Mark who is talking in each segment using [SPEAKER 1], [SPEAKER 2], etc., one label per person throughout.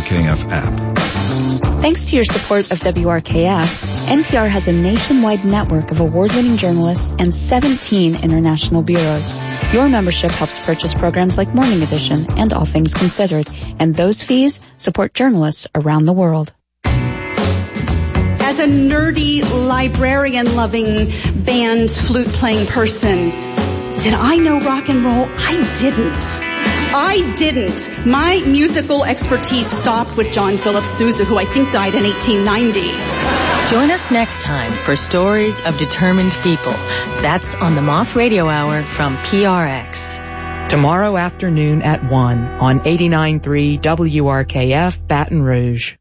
[SPEAKER 1] WRKF app.
[SPEAKER 2] Thanks to your support of WRKF, NPR has a nationwide network of award-winning journalists and 17 international bureaus. Your membership helps purchase programs like Morning Edition and All Things Considered, and those fees support journalists around the world.
[SPEAKER 3] As a nerdy, librarian-loving, band, flute-playing person, did I know rock and roll? I didn't. My musical expertise stopped with John Philip Sousa, who I think died in 1890.
[SPEAKER 4] Join us next time for Stories of Determined People. That's on the Moth Radio Hour from PRX.
[SPEAKER 5] Tomorrow afternoon at 1 on 89.3 WRKF Baton Rouge.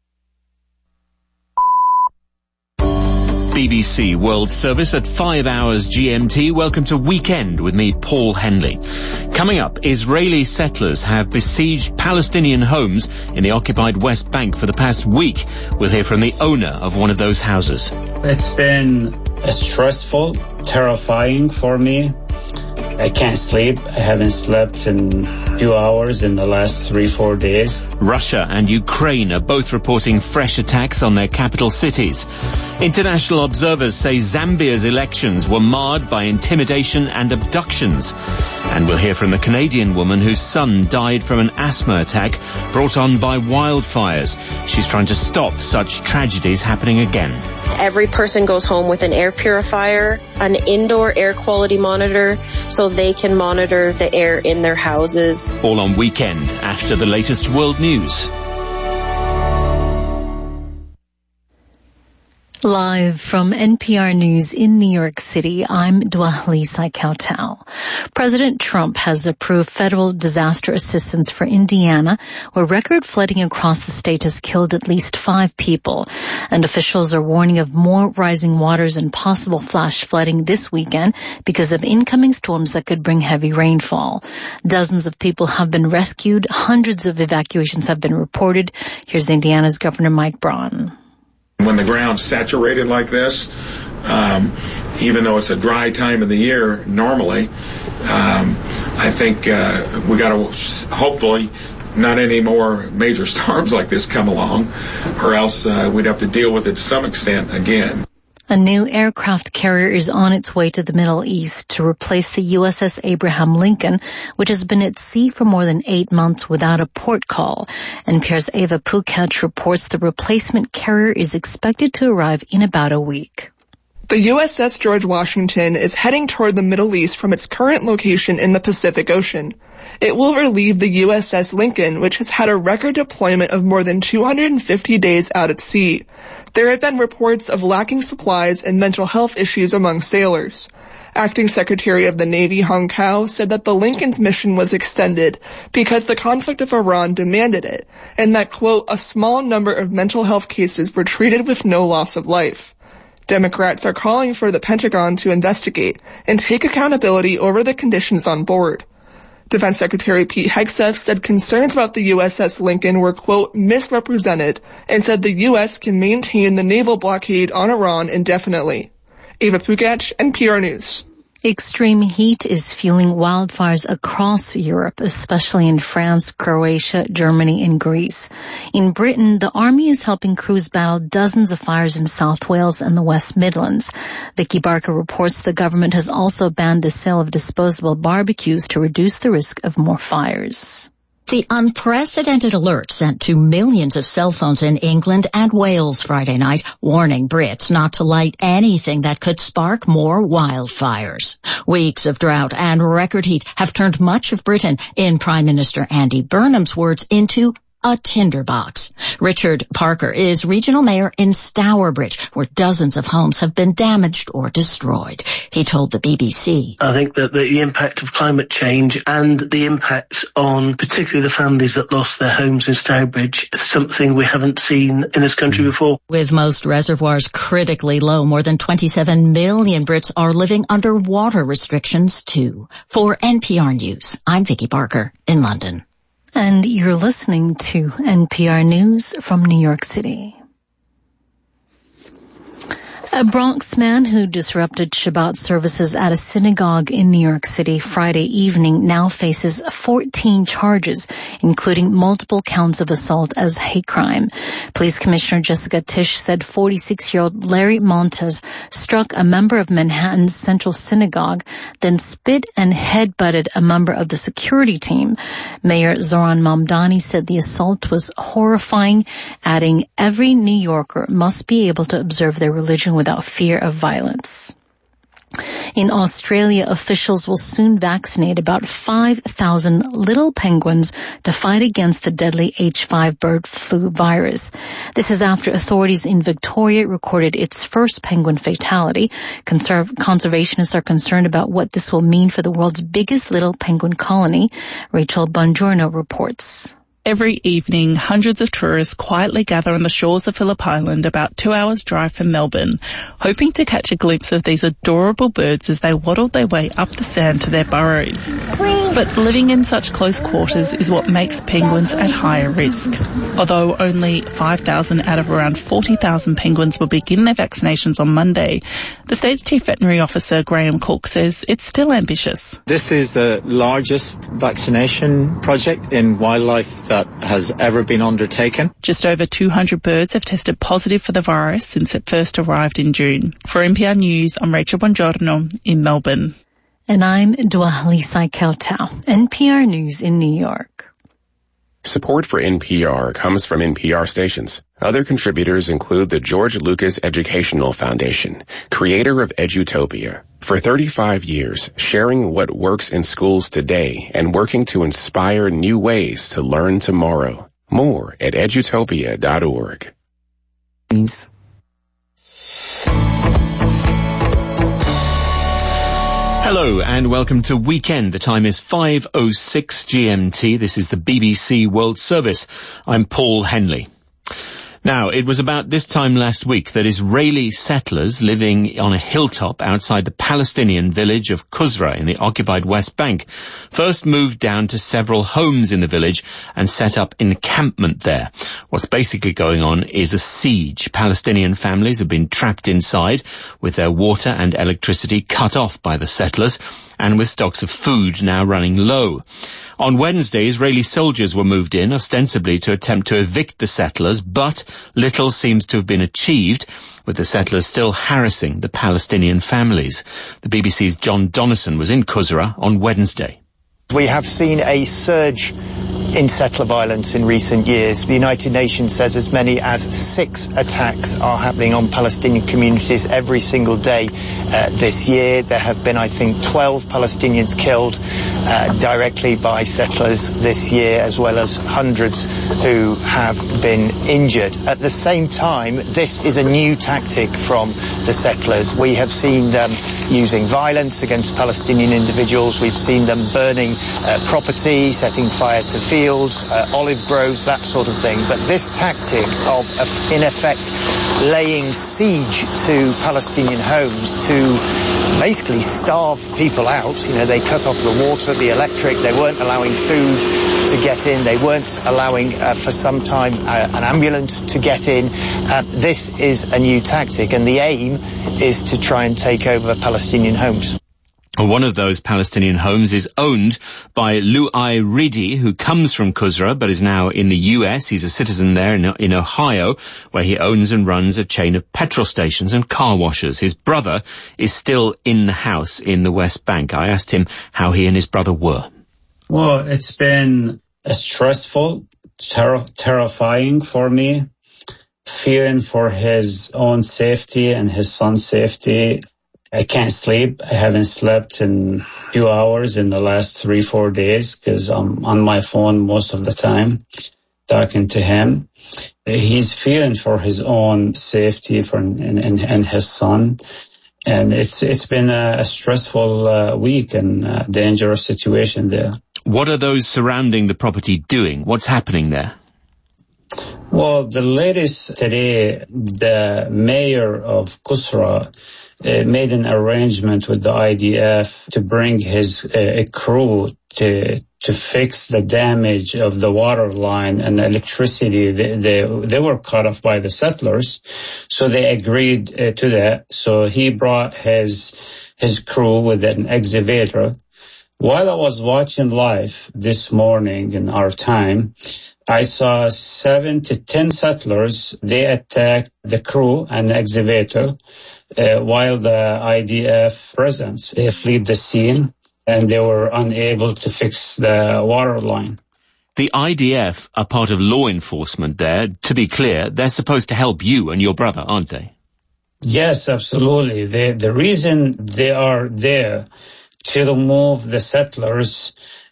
[SPEAKER 6] BBC World Service at 5 hours GMT. Welcome to Weekend with me, Paul Henley. Coming up, Israeli settlers have besieged Palestinian homes in the occupied West Bank for the past week. We'll hear from the owner of one of those houses.
[SPEAKER 7] It's been stressful, terrifying for me. I can't sleep. I haven't slept in 2 hours in the last 3-4 days.
[SPEAKER 6] Russia and Ukraine are both reporting fresh attacks on their capital cities. International observers say Zambia's elections were marred by intimidation and abductions. And we'll hear from the Canadian woman whose son died from an asthma attack brought on by wildfires. She's trying to stop such tragedies happening again.
[SPEAKER 8] Every person goes home with an air purifier, an indoor air quality monitor, so they can monitor the air in their houses.
[SPEAKER 6] All on Weekend after the latest world news.
[SPEAKER 9] Live from NPR News in New York City, I'm Dwalisa Kautal. President Trump has approved federal disaster assistance for Indiana, where record flooding across the state has killed at least 5 people. And officials are warning of more rising waters and possible flash flooding this weekend because of incoming storms that could bring heavy rainfall. Dozens of people have been rescued. Hundreds of evacuations have been reported. Here's Indiana's Governor Mike Braun.
[SPEAKER 10] When the ground's saturated like this, even though it's a dry time of the year normally, I think we got to hopefully not any more major storms like this come along, or else we'd have to deal with it to some extent again.
[SPEAKER 9] A new aircraft carrier is on its way to the Middle East to replace the USS Abraham Lincoln, which has been at sea for more than 8 months without a port call. NPR's Ava Pukac reports the replacement carrier is expected to arrive in about a week.
[SPEAKER 11] The USS George Washington is heading toward the Middle East from its current location in the Pacific Ocean. It will relieve the USS Lincoln, which has had a record deployment of more than 250 days out at sea. There have been reports of lacking supplies and mental health issues among sailors. Acting Secretary of the Navy Hong Kao said that the Lincoln's mission was extended because the conflict of Iran demanded it, and that, quote, a small number of mental health cases were treated with no loss of life. Democrats are calling for the Pentagon to investigate and take accountability over the conditions on board. Defense Secretary Pete Hegseth said concerns about the USS Lincoln were, quote, misrepresented, and said the U.S. can maintain the naval blockade on Iran indefinitely. Ava Pukac, NPR News.
[SPEAKER 9] Extreme heat is fueling wildfires across Europe, especially in France, Croatia, Germany, and Greece. In Britain, the army is helping crews battle dozens of fires in South Wales and the West Midlands. Vicky Barker reports the government has also banned the sale of disposable barbecues to reduce the risk of more fires.
[SPEAKER 12] The unprecedented alert sent to millions of cell phones in England and Wales Friday night, warning Brits not to light anything that could spark more wildfires. Weeks of drought and record heat have turned much of Britain, in Prime Minister Andy Burnham's words, into a tinderbox. Richard Parker is regional mayor in Stourbridge, where dozens of homes have been damaged or destroyed. He told the BBC.
[SPEAKER 13] I think that the impact of climate change and the impact on particularly the families that lost their homes in Stourbridge is something we haven't seen in this country before.
[SPEAKER 12] With most reservoirs critically low, more than 27 million Brits are living under water restrictions too. For NPR News, I'm Vicky Barker in London.
[SPEAKER 9] And you're listening to NPR News from New York City. A Bronx man who disrupted Shabbat services at a synagogue in New York City Friday evening now faces 14 charges, including multiple counts of assault as hate crime. Police Commissioner Jessica Tisch said 46-year-old Larry Montes struck a member of Manhattan's Central Synagogue, then spit and headbutted a member of the security team. Mayor Zoran Mamdani said the assault was horrifying, adding, "Every New Yorker must be able to observe their religion without fear of violence." In Australia, officials will soon vaccinate about 5,000 little penguins to fight against the deadly H5 bird flu virus. This is after authorities in Victoria recorded its first penguin fatality. Conservationists are concerned about what this will mean for the world's biggest little penguin colony. Rachel Bongiorno reports.
[SPEAKER 1] Every evening, hundreds of tourists quietly gather on the shores of Phillip Island, about 2 hours' drive from Melbourne, hoping to catch a glimpse of these adorable birds as they waddle their way up the sand to their burrows. But living in such close quarters is what makes penguins at higher risk. Although only 5,000 out of around 40,000 penguins will begin their vaccinations on Monday, the state's Chief Veterinary Officer Graham Cook says it's still ambitious.
[SPEAKER 14] This is the largest vaccination project in wildlife that has ever been undertaken.
[SPEAKER 1] Just over 200 birds have tested positive for the virus since it first arrived in June. For NPR News, I'm Rachel Bongiorno in Melbourne.
[SPEAKER 9] And I'm Dwahlisai Kautau, NPR News in New York.
[SPEAKER 15] Support for NPR comes from NPR stations. Other contributors include the George Lucas Educational Foundation, creator of Edutopia. For 35 years, sharing what works in schools today and working to inspire new ways to learn tomorrow. More at edutopia.org.
[SPEAKER 6] Hello and welcome to Weekend. The time is 5:06 GMT. This is the BBC World Service. I'm Paul Henley. Now, it was about this time last week that Israeli settlers living on a hilltop outside the Palestinian village of Qusra in the occupied West Bank first moved down to several homes in the village and set up encampment there. What's basically going on is a siege. Palestinian families have been trapped inside with their water and electricity cut off by the settlers and with stocks of food now running low. On Wednesday, Israeli soldiers were moved in, ostensibly to attempt to evict the settlers, but little seems to have been achieved, with the settlers still harassing the Palestinian families. The BBC's John Donnison was in Qusra on Wednesday.
[SPEAKER 16] We have seen a surge in settler violence in recent years. The United Nations says as many as 6 attacks are happening on Palestinian communities every single day this year. There have been, I think, 12 Palestinians killed directly by settlers this year, as well as hundreds who have been injured. At the same time, this is a new tactic from the settlers. We have seen them using violence against Palestinian individuals. We've seen them burning property, setting fire to fields, olive groves, that sort of thing. But this tactic of, in effect, laying siege to Palestinian homes to basically starve people out. You know, they cut off the water, the electric, they weren't allowing food to get in, they weren't allowing for some time an ambulance to get in. This is a new tactic, and the aim is to try and take over Palestinian homes.
[SPEAKER 6] One of those Palestinian homes is owned by Lu'ai Ridi, who comes from Qusra but is now in the US. He's a citizen there in Ohio, where he owns and runs a chain of petrol stations and car washers. His brother is still in the house in the West Bank. I asked him how he and his brother were.
[SPEAKER 7] Well, it's been stressful, terrifying for me, fearing for his own safety and his son's safety. I can't sleep. I haven't slept in 2 hours in the last 3-4 days because I'm on my phone most of the time talking to him. He's fearing for his own safety and his son. And it's been a stressful week and a dangerous situation there.
[SPEAKER 6] What are those surrounding the property doing? What's happening there?
[SPEAKER 7] Well, the latest today, the mayor of Qusra made an arrangement with the IDF to bring his crew to to fix the damage of the water line and the electricity. They were cut off by the settlers, so they agreed to that. So he brought his crew with an excavator. While I was watching live this morning in our time, I saw 7 to 10 settlers. They attacked the crew and the excavator, while the IDF presence, they fled the scene and they were unable to fix the water line.
[SPEAKER 6] The IDF are part of law enforcement there. To be clear, they're supposed to help you and your brother, aren't they?
[SPEAKER 7] Yes, absolutely. The reason they are there to remove the settlers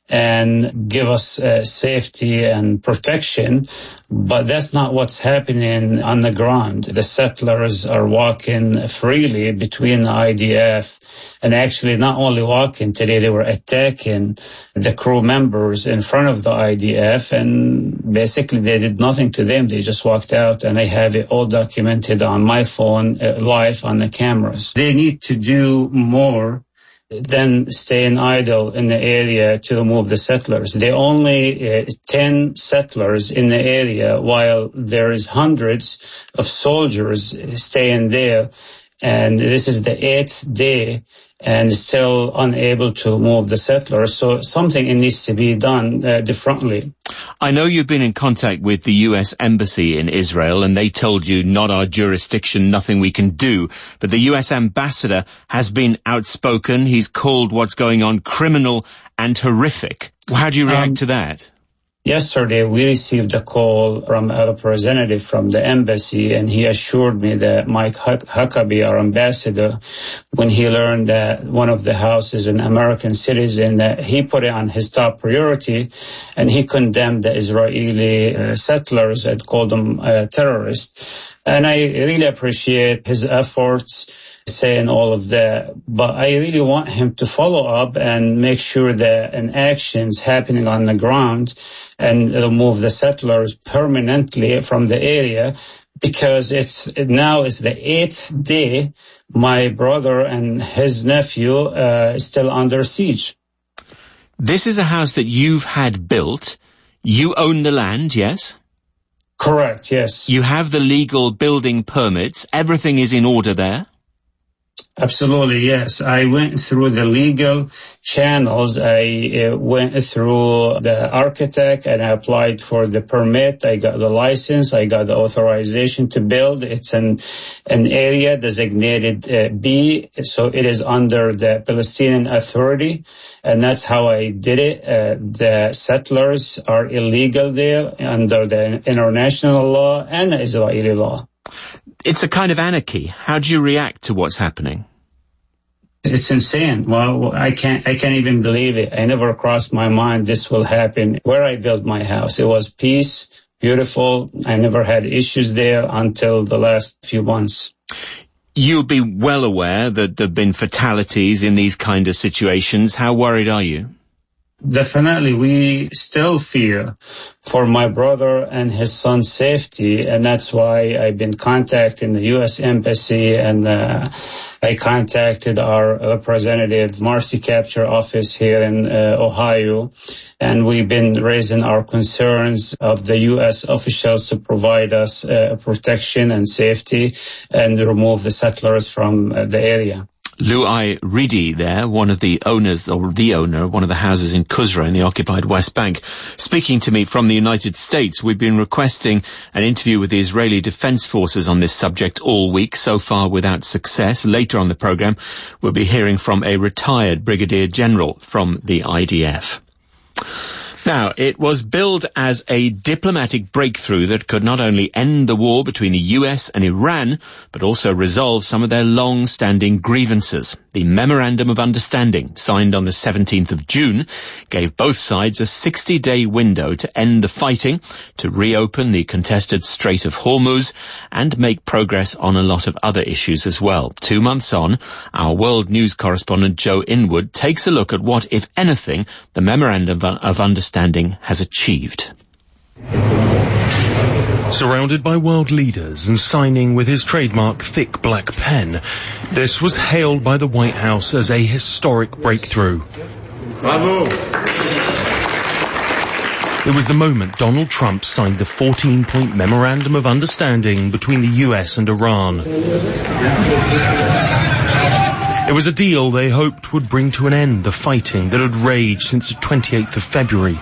[SPEAKER 7] and give us safety and protection, but that's not what's happening on the ground. The settlers are walking freely between the IDF, and actually not only walking today, they were attacking the crew members in front of the IDF, and basically they did nothing to them. They just walked out, and I have it all documented on my phone, live on the cameras. They need to do more than staying idle in the area to remove the settlers. There are only 10 settlers in the area, while there is hundreds of soldiers staying there. And this is the 8th day and still unable to move the settlers. So something needs to be done differently.
[SPEAKER 6] I know you've been in contact with the U.S. Embassy in Israel, and they told you not our jurisdiction, nothing we can do. But the U.S. ambassador has been outspoken. He's called what's going on criminal and horrific. How do you react to that?
[SPEAKER 7] Yesterday, we received a call from a representative from the embassy, and he assured me that Mike Huckabee, our ambassador, when he learned that one of the houses is an American citizen, that he put it on his top priority, and he condemned the Israeli settlers and called them terrorists. And I really appreciate his efforts saying all of that, but I really want him to follow up and make sure that an action's happening on the ground and remove the settlers permanently from the area, because it's the 8th day my brother and his nephew is still under siege.
[SPEAKER 6] This is a house that you've had built. You own the land, yes?
[SPEAKER 7] Correct, yes.
[SPEAKER 6] You have the legal building permits. Everything is in order there?
[SPEAKER 7] Absolutely, yes. I went through the legal channels. I went through the architect and I applied for the permit. I got the license. I got the authorization to build. It's an area designated B, so it is under the Palestinian Authority, and that's how I did it. The settlers are illegal there under the international law and the Israeli law.
[SPEAKER 6] It's a kind of anarchy. How do you react to what's happening?
[SPEAKER 7] It's insane. Well, I can't even believe it. I never crossed my mind this will happen. Where I built my house, it was peace, beautiful. I never had issues there until the last few months.
[SPEAKER 6] You'll be well aware that there have been fatalities in these kind of situations. How worried are you?
[SPEAKER 7] Definitely, we still fear for my brother and his son's safety, and that's why I've been contacting the U.S. Embassy, and I contacted our representative Marcy Capture office here in Ohio, and we've been raising our concerns of the U.S. officials to provide us protection and safety and remove the settlers from the area.
[SPEAKER 6] Luai Ridi there, one of the owners, or the owner of one of the houses in Kusra in the occupied West Bank, speaking to me from the United States. We've been requesting an interview with the Israeli Defense Forces on this subject all week, so far without success. Later on the program, we'll be hearing from a retired Brigadier General from the IDF. Now, it was billed as a diplomatic breakthrough that could not only end the war between the US and Iran, but also resolve some of their long-standing grievances. The Memorandum of Understanding, signed on the 17th of June, gave both sides a 60-day window to end the fighting, to reopen the contested Strait of Hormuz, and make progress on a lot of other issues as well. 2 months on, our world news correspondent Joe Inwood takes a look at what, if anything, the Memorandum of Understanding has achieved.
[SPEAKER 17] Surrounded by world leaders and signing with his trademark thick black pen, this was hailed by the White House as a historic breakthrough.
[SPEAKER 10] Bravo!
[SPEAKER 17] It was the moment Donald Trump signed the 14-point Memorandum of Understanding between the US and Iran. It was a deal they hoped would bring to an end the fighting that had raged since the 28th of February.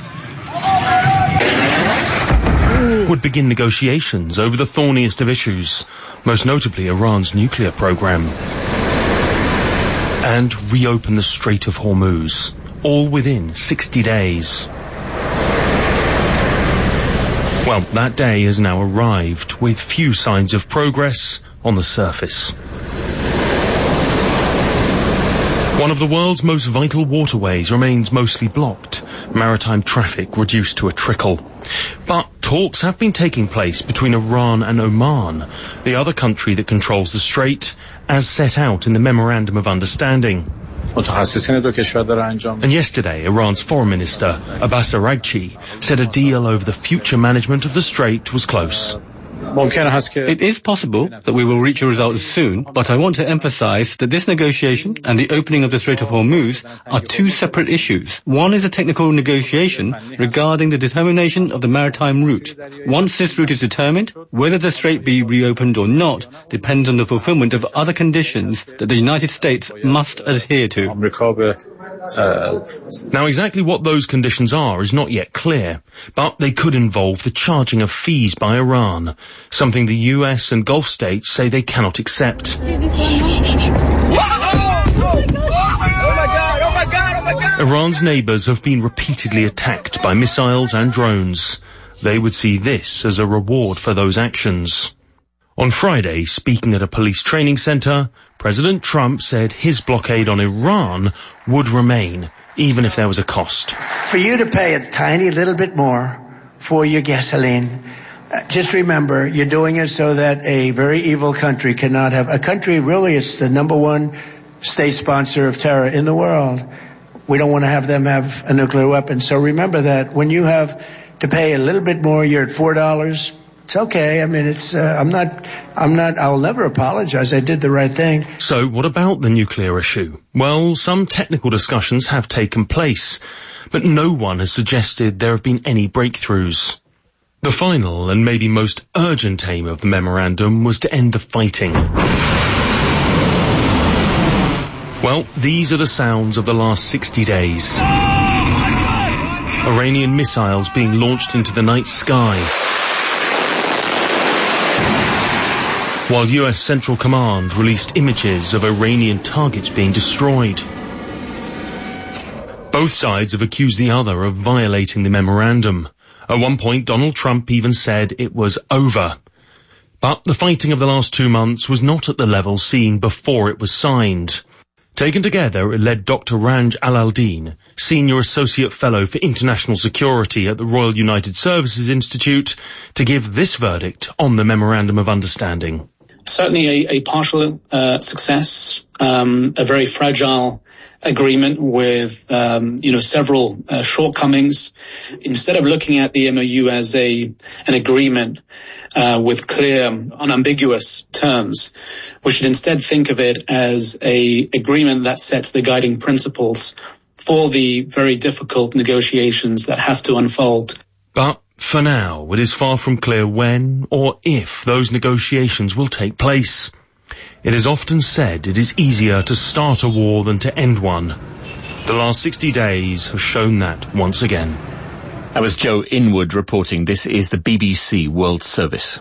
[SPEAKER 17] Would begin negotiations over the thorniest of issues, most notably Iran's nuclear program, and reopen the Strait of Hormuz, all within 60 days. Well, that day has now arrived, with few signs of progress on the surface. One of the world's most vital waterways remains mostly blocked, maritime traffic reduced to a trickle. But talks have been taking place between Iran and Oman, the other country that controls the strait, as set out in the Memorandum of Understanding. And yesterday, Iran's Foreign Minister, Abbas Araghchi, said a deal over the future management of the strait was close.
[SPEAKER 18] It is possible that we will reach a result soon, but I want to emphasize that this negotiation and the opening of the Strait of Hormuz are two separate issues. One is a technical negotiation regarding the determination of the maritime route. Once this route is determined, whether the strait be reopened or not depends on the fulfillment of other conditions that the United States must adhere to.
[SPEAKER 17] Now, exactly what those conditions are is not yet clear, but they could involve the charging of fees by Iran, something the US and Gulf states say they cannot accept. Iran's neighbours have been repeatedly attacked by missiles and drones. They would see this as a reward for those actions. On Friday, speaking at a police training centre, President Trump said his blockade on Iran would remain, even if there was a cost.
[SPEAKER 19] For you to pay a tiny little bit more for your gasoline, just remember, you're doing it so that a very evil country cannot have... A country, really, it's the number one state sponsor of terror in the world. We don't want to have them have a nuclear weapon. So remember that when you have to pay a little bit more, you're at $4. It's okay. I mean, it's, I'll never apologize. I did the right thing.
[SPEAKER 17] So what about the nuclear issue? Well, some technical discussions have taken place, but no one has suggested there have been any breakthroughs. The final and maybe most urgent aim of the memorandum was to end the fighting. Well, these are the sounds of the last 60 days. Iranian missiles being launched into the night sky, while US Central Command released images of Iranian targets being destroyed. Both sides have accused the other of violating the memorandum. At one point, Donald Trump even said it was over. But the fighting of the last 2 months was not at the level seen before it was signed. Taken together, it led Dr. Ranj Al-Aldin, Senior Associate Fellow for International Security at the Royal United Services Institute, to give this verdict on the Memorandum of Understanding.
[SPEAKER 20] Certainly a partial success, a very fragile agreement with, several shortcomings. Instead of looking at the MOU as an agreement with clear, unambiguous terms, we should instead think of it as an agreement that sets the guiding principles for the very difficult negotiations that have to unfold.
[SPEAKER 17] But for now, it is far from clear when or if those negotiations will take place. It is often said it is easier to start a war than to end one. The last 60 days have shown that once again.
[SPEAKER 6] That was Joe Inwood reporting. This is the BBC World Service.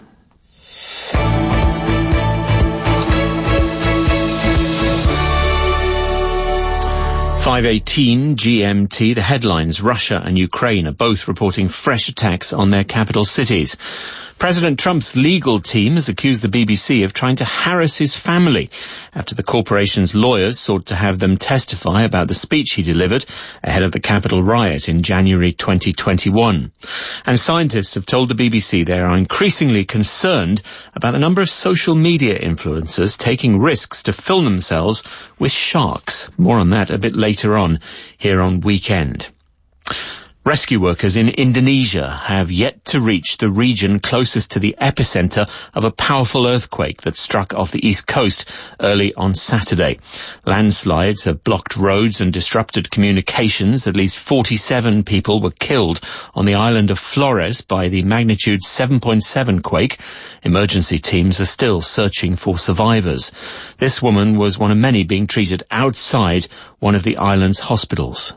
[SPEAKER 6] .5:18 GMT, the headlines: Russia and Ukraine are both reporting fresh attacks on their capital cities. President Trump's legal team has accused the BBC of trying to harass his family after the corporation's lawyers sought to have them testify about the speech he delivered ahead of the Capitol riot in January 2021. And scientists have told the BBC they are increasingly concerned about the number of social media influencers taking risks to film themselves with sharks. More on that a bit later on here on Weekend. Rescue workers in Indonesia have yet to reach the region closest to the epicenter of a powerful earthquake that struck off the east coast early on Saturday. Landslides have blocked roads and disrupted communications. At least 47 people were killed on the island of Flores by the magnitude 7.7 quake. Emergency teams are still searching for survivors. This woman was one of many being treated outside one of the island's hospitals.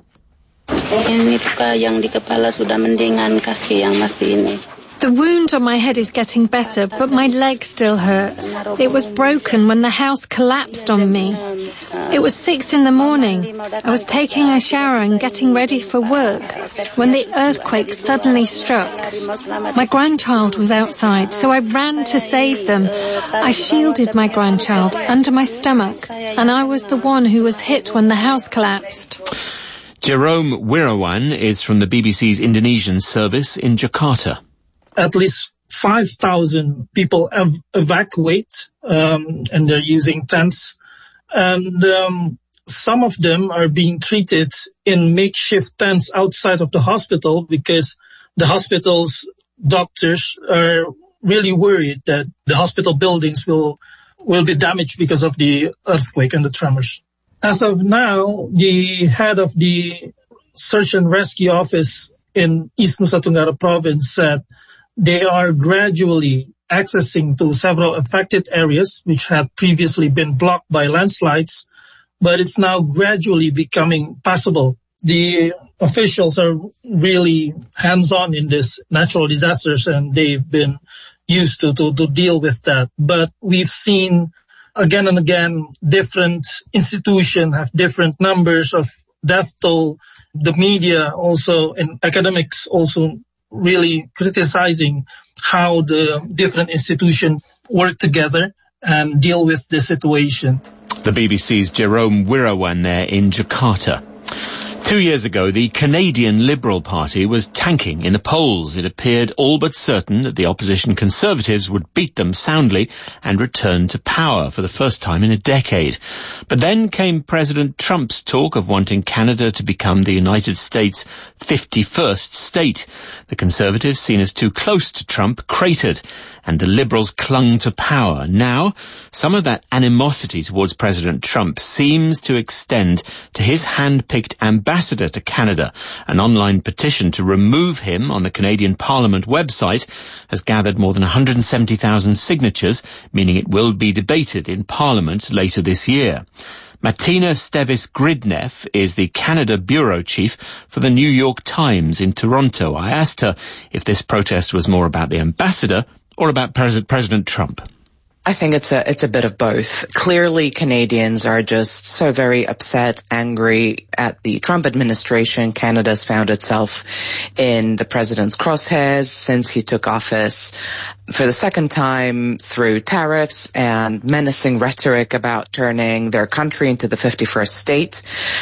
[SPEAKER 21] The wound on my head is getting better, but my leg still hurts. It was broken when the house collapsed on me. It was 6 a.m. I was taking a shower and getting ready for work when the earthquake suddenly struck. My grandchild was outside, so I ran to save them. I shielded my grandchild under my stomach, and I was the one who was hit when the house collapsed.
[SPEAKER 6] Jerome Wirawan is from the BBC's Indonesian service in Jakarta.
[SPEAKER 22] At least 5,000 people evacuate, and they're using tents. And some of them are being treated in makeshift tents outside of the hospital because the hospital's doctors are really worried that the hospital buildings will be damaged because of the earthquake and the tremors. As of now, the head of the Search and Rescue Office in East Nusa Tenggara Province said they are gradually accessing to several affected areas which had previously been blocked by landslides, but it's now gradually becoming passable. The officials are really hands-on in this natural disasters, and they've been used to deal with that. But we've seen again and again, different institutions have different numbers of death toll. The media also and academics also really criticizing how the different institutions work together and deal with the situation.
[SPEAKER 6] The BBC's Jerome Wirawan there in Jakarta. 2 years ago, the Canadian Liberal Party was tanking in the polls. It appeared all but certain that the opposition Conservatives would beat them soundly and return to power for the first time in a decade. But then came President Trump's talk of wanting Canada to become the United States' 51st state. The Conservatives, seen as too close to Trump, cratered, and the Liberals clung to power. Now, some of that animosity towards President Trump seems to extend to his hand-picked ambassador to Canada. An online petition to remove him on the Canadian Parliament website has gathered more than 170,000 signatures, meaning it will be debated in Parliament later this year. Martina Stevis-Gridneff is the Canada Bureau Chief for the New York Times in Toronto. I asked her if this protest was more about the ambassador or about President Trump.
[SPEAKER 23] I think it's a bit of both. Clearly, Canadians are just so very upset, angry at the Trump administration. Canada's found itself in the president's crosshairs since he took office for the second time through tariffs and menacing rhetoric about turning their country into the 51st state.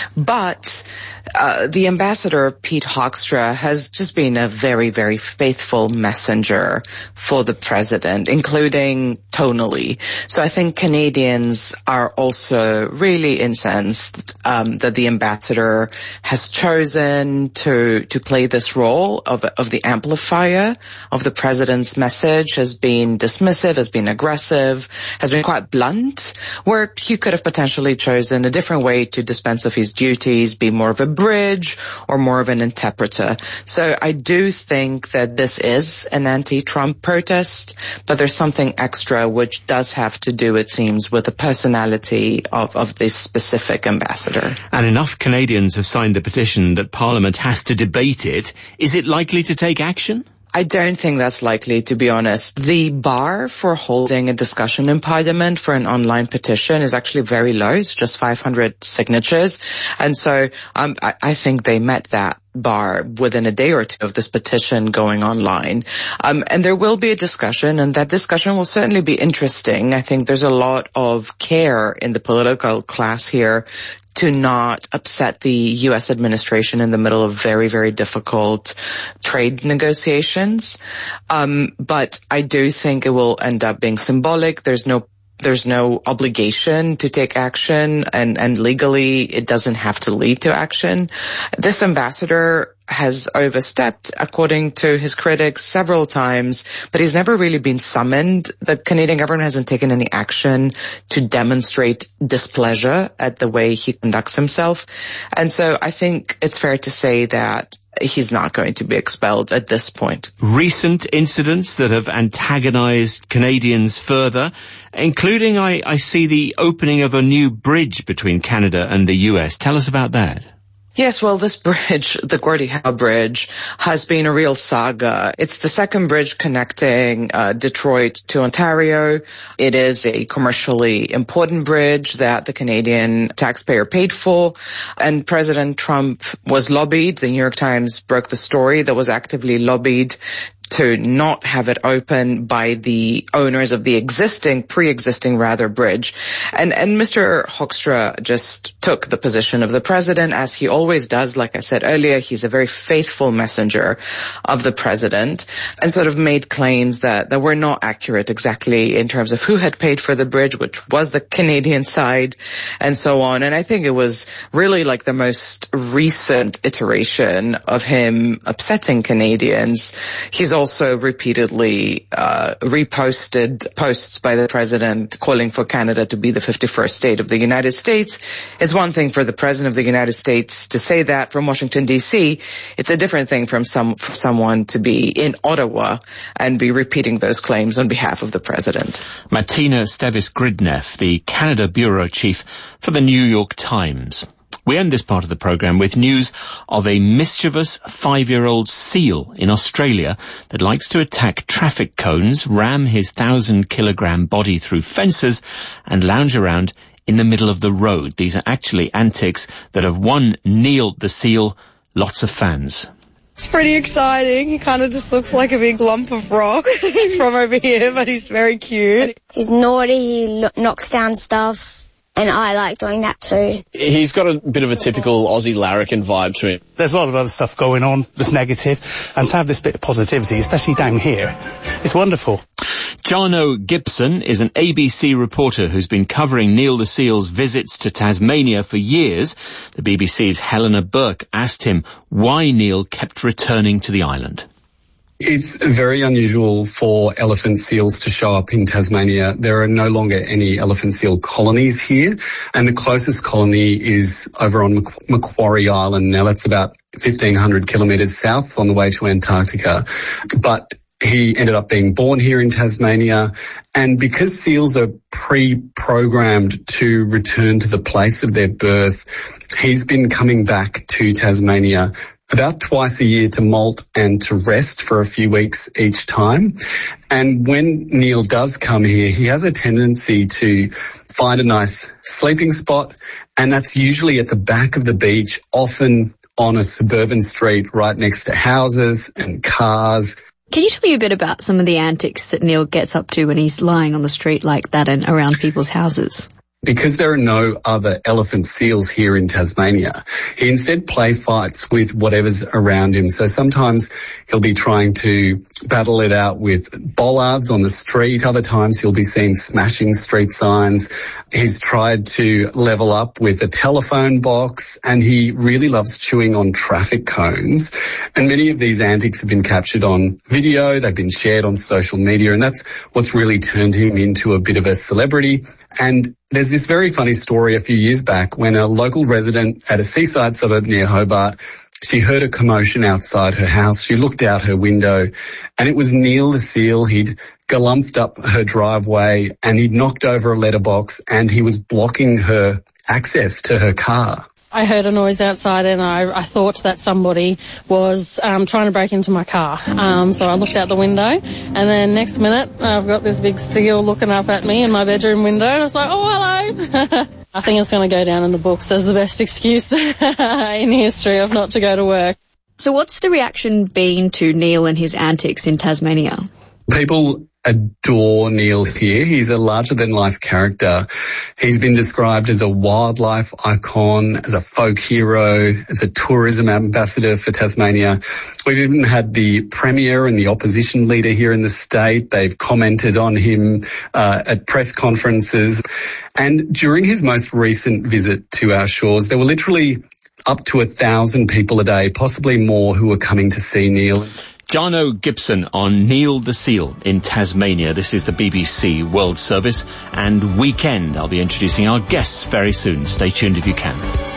[SPEAKER 23] But the ambassador, Pete Hoekstra, has just been a very, very faithful messenger for the president, including tonally. So I think Canadians are also really incensed that the ambassador has chosen to play this role of the amplifier of the president's message, has been dismissive, has been aggressive, has been quite blunt, where he could have potentially chosen a different way to dispense of his duties, be more of a bridge or more of an interpreter. So I do think that this is an anti-Trump protest, but there's something extra which does have to do, it seems, with the personality of this specific ambassador.
[SPEAKER 6] And enough Canadians have signed the petition that Parliament has to debate it. Is it likely to take action?
[SPEAKER 23] I don't think that's likely, to be honest. The bar for holding a discussion in Parliament for an online petition is actually very low. It's just 500 signatures. And so I think they met that bar within a day or two of this petition going online. And there will be a discussion, and that discussion will certainly be interesting. I think there's a lot of care in the political class here to not upset the U.S. administration in the middle of very, very difficult trade negotiations. But I do think it will end up being symbolic. There's no obligation to take action, and legally it doesn't have to lead to action. This ambassador has overstepped, according to his critics, several times, but he's never really been summoned. The Canadian government hasn't taken any action to demonstrate displeasure at the way he conducts himself. And so I think it's fair to say that he's not going to be expelled at this point.
[SPEAKER 6] Recent incidents that have antagonized Canadians further, including, I see, the opening of a new bridge between Canada and the US. Tell us about that.
[SPEAKER 23] Yes, well, this bridge, the Gordie Howe Bridge, has been a real saga. It's the second bridge connecting Detroit to Ontario. It is a commercially important bridge that the Canadian taxpayer paid for. And President Trump was lobbied. The New York Times broke the story that was actively lobbied to not have it open by the owners of the pre-existing bridge. And Mr. Hoekstra just took the position of the president, as he always does. Like I said earlier, he's a very faithful messenger of the president, and sort of made claims that were not accurate exactly in terms of who had paid for the bridge, which was the Canadian side, and so on. And I think it was really like the most recent iteration of him upsetting Canadians. He's also repeatedly reposted posts by the president calling for Canada to be the 51st state of the United States. It's one thing for the president of the United States to say that from Washington, D.C. It's a different thing for someone to be in Ottawa and be repeating those claims on behalf of the president.
[SPEAKER 6] Martina Stevis-Gridneff, the Canada Bureau Chief for the New York Times. We end this part of the programme with news of a mischievous 5-year-old seal in Australia that likes to attack traffic cones, ram his 1,000-kilogram body through fences, and lounge around in the middle of the road. These are actually antics that have won Neil the seal lots of fans.
[SPEAKER 2] It's pretty exciting. He kind of just looks like a big lump of rock from over here, but he's very cute.
[SPEAKER 3] He's naughty, he knocks down stuff. And I like doing that too.
[SPEAKER 4] He's got a bit of a typical Aussie larrikin vibe to him.
[SPEAKER 24] There's a lot of other stuff going on that's negative, and to have this bit of positivity, especially down here, it's wonderful.
[SPEAKER 6] Jarno Gibson is an ABC reporter who's been covering Neil the seal's visits to Tasmania for years. The BBC's Helena Burke asked him why Neil kept returning to the island.
[SPEAKER 25] It's very unusual for elephant seals to show up in Tasmania. There are no longer any elephant seal colonies here, and the closest colony is over on Macquarie Island. Now that's about 1,500 kilometres south on the way to Antarctica. But he ended up being born here in Tasmania, and because seals are pre-programmed to return to the place of their birth, he's been coming back to Tasmania about twice a year to molt and to rest for a few weeks each time. And when Neil does come here, he has a tendency to find a nice sleeping spot, and that's usually at the back of the beach, often on a suburban street right next to houses and cars.
[SPEAKER 26] Can you tell me a bit about some of the antics that Neil gets up to when he's lying on the street like that and around people's houses?
[SPEAKER 25] Because there are no other elephant seals here in Tasmania, he instead play fights with whatever's around him. So sometimes he'll be trying to battle it out with bollards on the street. Other times he'll be seen smashing street signs. He's tried to level up with a telephone box, and he really loves chewing on traffic cones. And many of these antics have been captured on video. They've been shared on social media, and that's what's really turned him into a bit of a celebrity. And there's this very funny story a few years back when a local resident at a seaside suburb near Hobart, she heard a commotion outside her house. She looked out her window, and it was Neil the seal. He'd galumphed up her driveway, and he'd knocked over a letterbox, and he was blocking her access to her car.
[SPEAKER 27] I heard a noise outside, and I thought that somebody was trying to break into my car. So I looked out the window, and then next minute I've got this big seal looking up at me in my bedroom window, and I was like, oh, hello. I think it's going to go down in the books as the best excuse in history of not to go to work.
[SPEAKER 26] So what's the reaction been to Neil and his antics in Tasmania?
[SPEAKER 25] People adore Neil here. He's a larger-than-life character. He's been described as a wildlife icon, as a folk hero, as a tourism ambassador for Tasmania. We've even had the Premier and the opposition leader here in the state. They've commented on him at press conferences. And during his most recent visit to our shores, there were literally up to 1,000 people a day, possibly more, who are coming to see Neil.
[SPEAKER 6] Jarno Gibson on Neil the Seal in Tasmania. This is the BBC World Service and Weekend. I'll be introducing our guests very soon. Stay tuned if you can.